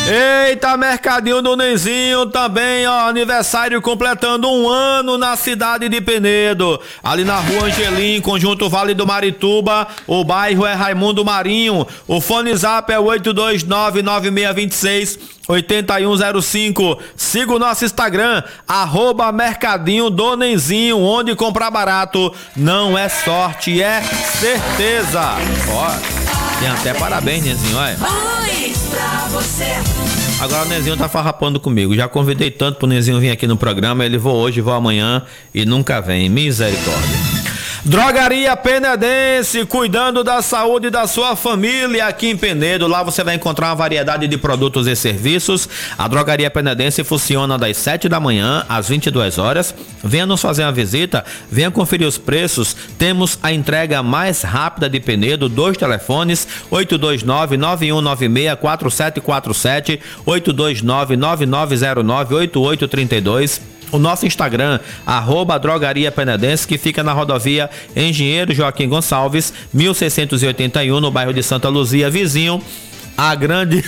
Eita, Mercadinho do Nenzinho também, ó, aniversário completando 1 ano na cidade de Penedo, ali na Rua Angelim, Conjunto Vale do Marituba, o bairro é Raimundo Marinho, o fone zap é 82996268105. Siga o nosso Instagram, @Mercadinho do Nenzinho, onde comprar barato não é sorte, é certeza. Ó, tem até parabéns, Nenzinho, olha. Agora o Nenzinho tá farrapando comigo. Já convidei tanto pro Nenzinho vir aqui no programa. Ele vou hoje, vou amanhã e nunca vem. Misericórdia. Drogaria Penedense, cuidando da saúde da sua família aqui em Penedo. Lá você vai encontrar uma variedade de produtos e serviços. A Drogaria Penedense funciona das 7 da manhã às 22 horas. Venha nos fazer uma visita, venha conferir os preços. Temos a entrega mais rápida de Penedo, 2 telefones, 829-9196-4747, 829-9909-8832. O nosso Instagram, @Drogaria Penedense, que fica na rodovia Engenheiro Joaquim Gonçalves, 1681, no bairro de Santa Luzia, vizinho a grande...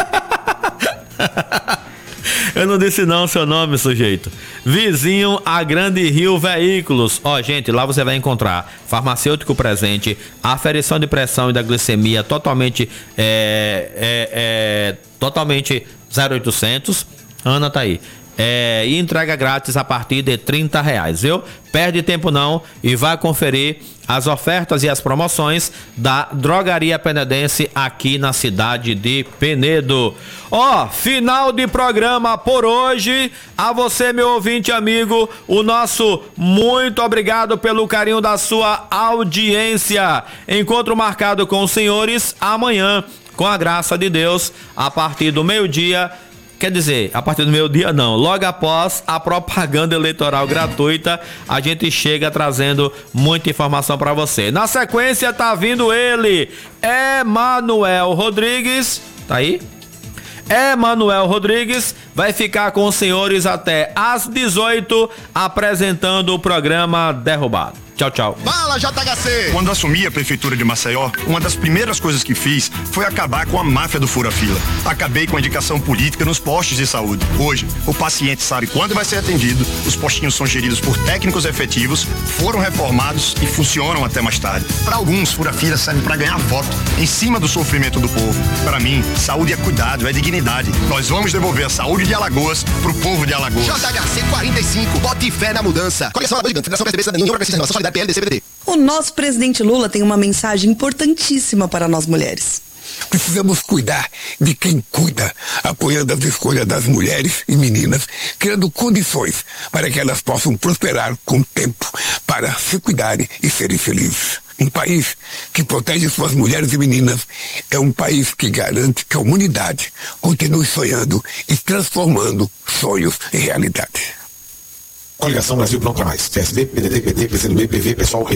Eu não disse não seu nome, sujeito. Vizinho a Grande Rio Veículos. Ó, gente, lá você vai encontrar farmacêutico presente, aferição de pressão e da glicemia totalmente totalmente 0800. Ana tá aí. E entrega grátis a partir de R$30, viu? Perde tempo não e vai conferir as ofertas e as promoções da Drogaria Penedense aqui na cidade de Penedo. Ó, final de programa por hoje. A você, meu ouvinte amigo, o nosso muito obrigado pelo carinho da sua audiência. Encontro marcado com os senhores amanhã, com a graça de Deus, a partir do meio-dia. Quer dizer, a partir do meio-dia não, logo após a propaganda eleitoral gratuita, a gente chega trazendo muita informação para você. Na sequência tá vindo ele, Emanuel Rodrigues, tá aí? Emanuel Rodrigues vai ficar com os senhores até às 18, apresentando o programa Derrubado. Tchau, tchau. Fala, JHC! Quando assumi a prefeitura de Maceió, uma das primeiras coisas que fiz foi acabar com a máfia do fura-fila. Acabei com a indicação política nos postos de saúde. Hoje, o paciente sabe quando vai ser atendido, os postinhos são geridos por técnicos efetivos, foram reformados e funcionam até mais tarde. Para alguns, fura-fila serve para ganhar voto em cima do sofrimento do povo. Para mim, saúde é cuidado, é dignidade. Nós vamos devolver a saúde de Alagoas pro povo de Alagoas. JHC 45, bote fé na mudança. Coligação Alagoas Gigante, Federação PSDB, Cidadania, Progressista Renovação, Solidariedade, PL, DCVD. O nosso presidente Lula tem uma mensagem importantíssima para nós mulheres. Precisamos cuidar de quem cuida, apoiando as escolhas das mulheres e meninas, criando condições para que elas possam prosperar com tempo, para se cuidarem e serem felizes. Um país que protege suas mulheres e meninas é um país que garante que a humanidade continue sonhando e transformando sonhos em realidade. Coligação Brasil Pronto pra Mais. PSD, PDT, PT, PCdoB, PV, PSOL.